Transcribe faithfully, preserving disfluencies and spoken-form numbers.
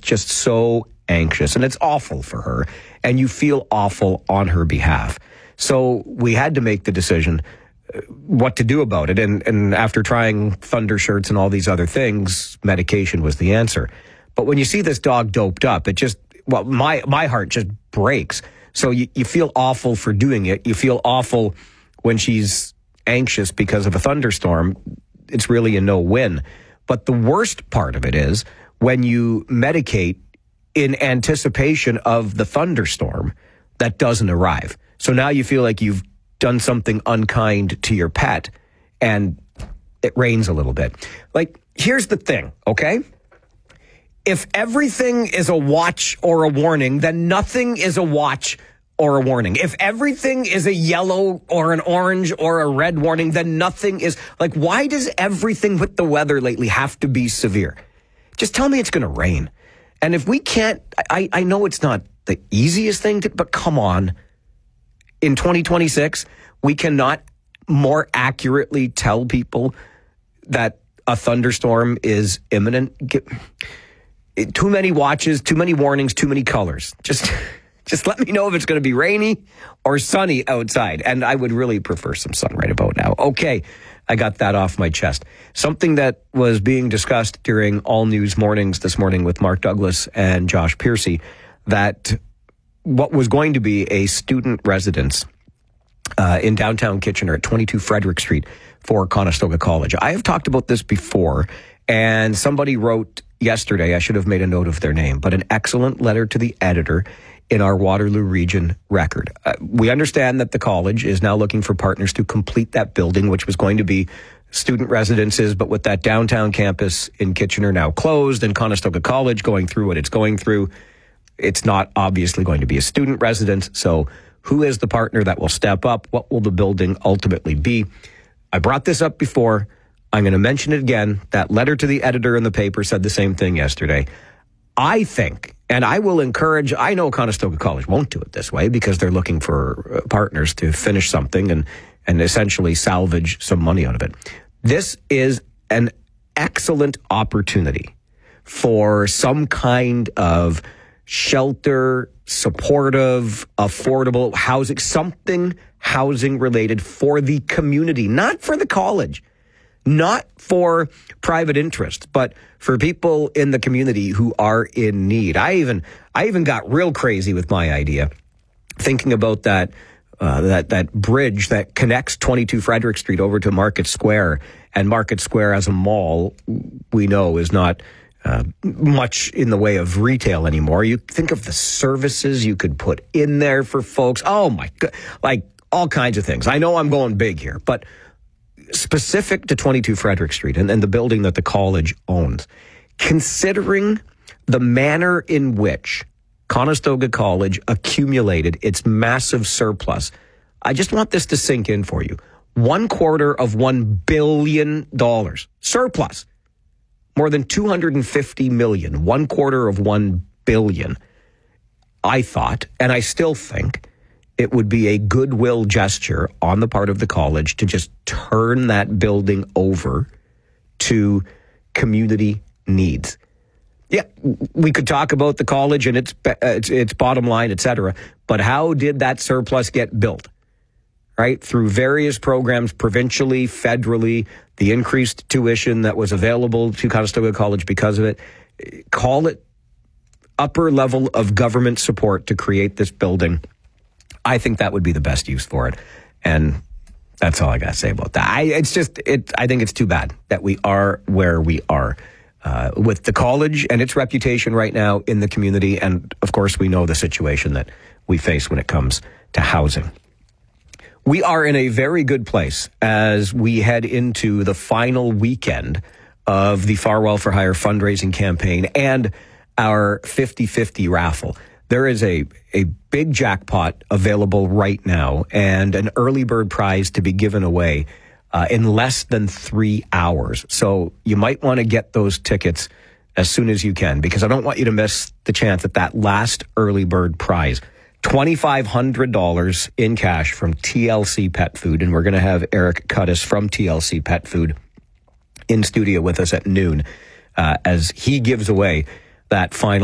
just so anxious, and it's awful for her, and you feel awful on her behalf. So we had to make the decision uh, what to do about it, and, and after trying Thunder shirts and all these other things, medication was the answer. But when you see this dog doped up, it just, well, my, my heart just breaks. So you, you feel awful for doing it. You feel awful when she's anxious because of a thunderstorm. It's really a no-win. But the worst part of it is when you medicate in anticipation of the thunderstorm that doesn't arrive. So now you feel like you've done something unkind to your pet, and it rains a little bit. Like, here's the thing, okay? If everything is a watch or a warning, then nothing is a watch or a warning. If everything is a yellow or an orange or a red warning, then nothing is. Like, why does everything with the weather lately have to be severe? Just tell me it's going to rain. And if we can't, I, I know it's not the easiest thing to, but come on. In twenty twenty-six, we cannot more accurately tell people that a thunderstorm is imminent. Get, too many watches, too many warnings, too many colors. Just, just let me know if it's going to be rainy or sunny outside. And I would really prefer some sun right about now. Okay. I got that off my chest. Something that was being discussed during All News Mornings this morning with Mark Douglas and Josh Piercy, that what was going to be a student residence uh, in downtown Kitchener at twenty-two Frederick Street for Conestoga College. I have talked about this before, and somebody wrote yesterday, I should have made a note of their name, but an excellent letter to the editor in our Waterloo Region Record. Uh, we understand that the college is now looking for partners to complete that building, which was going to be student residences, but with that downtown campus in Kitchener now closed and Conestoga College going through what it's going through, it's not obviously going to be a student residence. So who is the partner that will step up? What will the building ultimately be? I brought this up before. I'm going to mention it again. That letter to the editor in the paper said the same thing yesterday. I think, and I will encourage, I know Conestoga College won't do it this way because they're looking for partners to finish something and, and essentially salvage some money out of it. This is an excellent opportunity for some kind of shelter, supportive, affordable housing, something housing related for the community, not for the college. Not for private interest, but for people in the community who are in need. I even I even got real crazy with my idea, thinking about that uh, that that bridge that connects twenty-two Frederick Street over to Market Square, and Market Square as a mall, we know, is not uh, much in the way of retail anymore. You think of the services you could put in there for folks. Oh my God, like all kinds of things. I know I'm going big here, but specific to twenty-two Frederick Street and, and the building that the college owns, considering the manner in which Conestoga College accumulated its massive surplus, I just want this to sink in for you. One quarter of one billion dollars surplus, more than two hundred fifty million, one quarter of one billion. I thought, and I still think, it would be a goodwill gesture on the part of the college to just turn that building over to community needs. Yeah, we could talk about the college and its its, its bottom line, et cetera, but how did that surplus get built? Right? Through various programs, provincially, federally, the increased tuition that was available to Conestoga College because of it. Call it upper level of government support to create this building. I think that would be the best use for it. And that's all I got to say about that. I, it's just, it. I think it's too bad that we are where we are uh, with the college and its reputation right now in the community. And of course, we know the situation that we face when it comes to housing. We are in a very good place as we head into the final weekend of the Farwell for Hire fundraising campaign and our fifty-fifty raffle. There is a, a big jackpot available right now and an early bird prize to be given away uh, in less than three hours. So you might want to get those tickets as soon as you can, because I don't want you to miss the chance at that last early bird prize. twenty-five hundred dollars in cash from T L C Pet Food. And we're going to have Eric Cuttis from T L C Pet Food in studio with us at noon uh, as he gives away that final